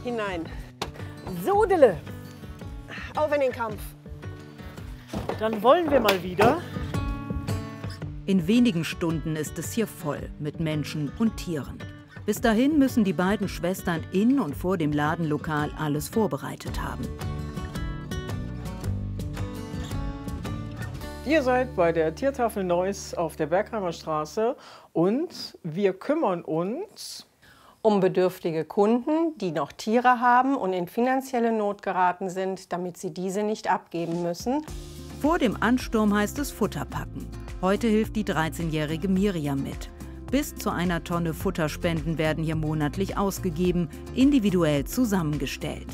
Hinein. Sodele, Auf in den Kampf. dann wollen wir mal wieder. In wenigen Stunden ist es hier voll mit Menschen und Tieren. Bis dahin müssen die beiden Schwestern in und vor dem Ladenlokal alles vorbereitet haben. Ihr seid bei der Tiertafel Neuss auf der Bergheimer Straße und wir kümmern uns Um bedürftige Kunden, die noch Tiere haben und in finanzielle Not geraten sind, damit sie diese nicht abgeben müssen. Vor dem Ansturm heißt es Futter packen. Heute hilft die 13-jährige Miriam mit. Bis zu einer Tonne Futterspenden werden hier monatlich ausgegeben, individuell zusammengestellt.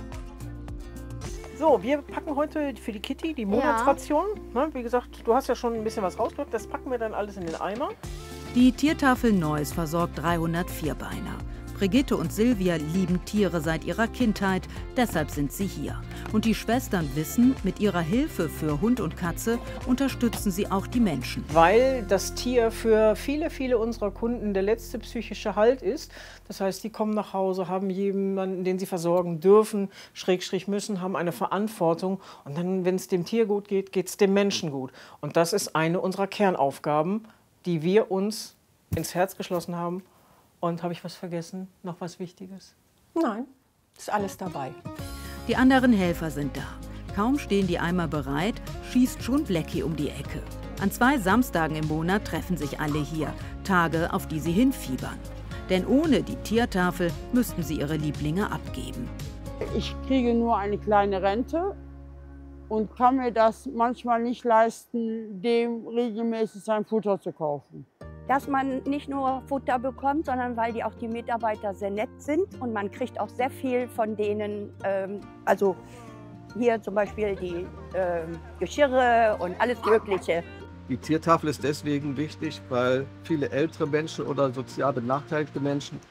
So, wir packen heute für die Kitty die Monatsration. Ne, wie gesagt, du hast ja schon ein bisschen was rausgedrückt. Das packen wir dann alles in den Eimer. Die Tiertafel Neuss versorgt 300 Vierbeiner. Brigitte und Silvia lieben Tiere seit ihrer Kindheit, deshalb sind sie hier. Und die Schwestern wissen, mit ihrer Hilfe für Hund und Katze unterstützen sie auch die Menschen. Weil das Tier für viele, viele unserer Kunden der letzte psychische Halt ist. Das heißt, die kommen nach Hause, haben jemanden, den sie versorgen dürfen, Schrägstrich müssen, haben eine Verantwortung. Und dann, wenn es dem Tier gut geht, geht es dem Menschen gut. Und das ist eine unserer Kernaufgaben, die wir uns ins Herz geschlossen haben. Und habe ich was vergessen? Noch was Wichtiges? Nein, ist alles dabei. Die anderen Helfer sind da. Kaum stehen die Eimer bereit, schießt schon Blackie um die Ecke. An 2 Samstagen im Monat treffen sich alle hier. Tage, auf die sie hinfiebern. Denn ohne die Tiertafel müssten sie ihre Lieblinge abgeben. Ich kriege nur eine kleine Rente und kann mir das manchmal nicht leisten, dem regelmäßig sein Futter zu kaufen. Dass man nicht nur Futter bekommt, sondern weil die Mitarbeiter sehr nett sind und man kriegt auch sehr viel von denen, also hier zum Beispiel die Geschirre und alles Mögliche. Die Tiertafel ist deswegen wichtig, weil viele ältere Menschen oder sozial benachteiligte Menschen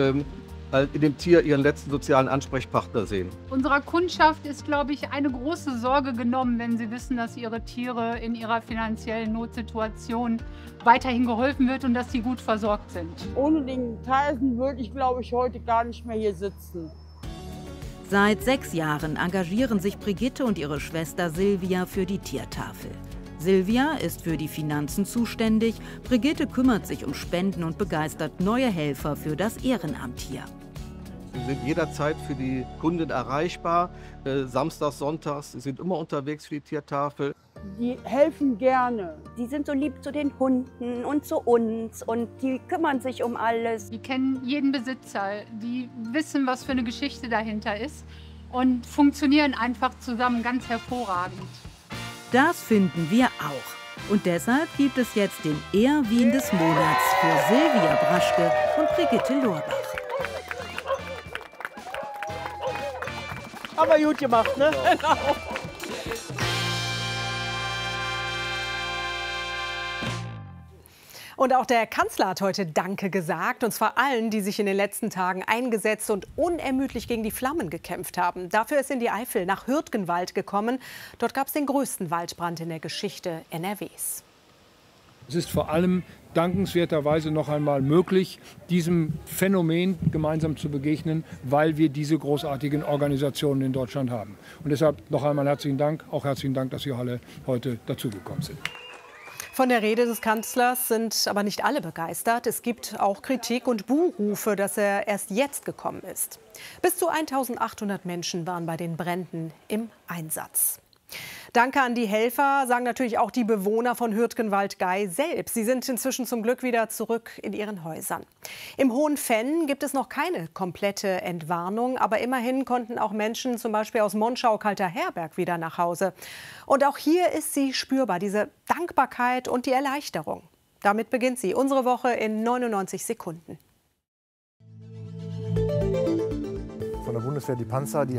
halt in dem Tier ihren letzten sozialen Ansprechpartner sehen. Unserer Kundschaft ist, glaube ich, eine große Sorge genommen, wenn sie wissen, dass ihre Tiere in ihrer finanziellen Notsituation weiterhin geholfen wird und dass sie gut versorgt sind. Ohne den Tafeln würde ich, glaube ich, heute gar nicht mehr hier sitzen. Seit 6 Jahren engagieren sich Brigitte und ihre Schwester Silvia für die Tiertafel. Silvia ist für die Finanzen zuständig, Brigitte kümmert sich um Spenden und begeistert neue Helfer für das Ehrenamt hier. Sie sind jederzeit für die Kunden erreichbar, samstags, sonntags, sie sind immer unterwegs für die Tiertafel. Die helfen gerne. Die sind so lieb zu den Hunden und zu uns und die kümmern sich um alles. Die kennen jeden Besitzer, die wissen, was für eine Geschichte dahinter ist und funktionieren einfach zusammen ganz hervorragend. Das finden wir auch. Und deshalb gibt es jetzt den Ehrwien des Monats für Silvia Braschke und Brigitte Lorbach. Aber gut gemacht, ne? Genau. Und auch der Kanzler hat heute Danke gesagt, und zwar allen, die sich in den letzten Tagen eingesetzt und unermüdlich gegen die Flammen gekämpft haben. Dafür ist in die Eifel nach Hürtgenwald gekommen. Dort gab es den größten Waldbrand in der Geschichte NRWs. Es ist vor allem dankenswerterweise noch einmal möglich, diesem Phänomen gemeinsam zu begegnen, weil wir diese großartigen Organisationen in Deutschland haben. Und deshalb noch einmal herzlichen Dank, auch herzlichen Dank, dass Sie alle heute dazugekommen sind. Von der Rede des Kanzlers sind aber nicht alle begeistert. Es gibt auch Kritik und Buhrufe, dass er erst jetzt gekommen ist. Bis zu 1800 Menschen waren bei den Bränden im Einsatz. Danke an die Helfer, sagen natürlich auch die Bewohner von Hürtgenwald-Gay selbst. Sie sind inzwischen zum Glück wieder zurück in ihren Häusern. Im Hohenfenn gibt es noch keine komplette Entwarnung, aber immerhin konnten auch Menschen zum Beispiel aus Monschau-Kalterherberg wieder nach Hause. Und auch hier ist sie spürbar, diese Dankbarkeit und die Erleichterung. Damit beginnt sie, unsere Woche in 99 Sekunden. Von der Bundeswehr die Panzer, die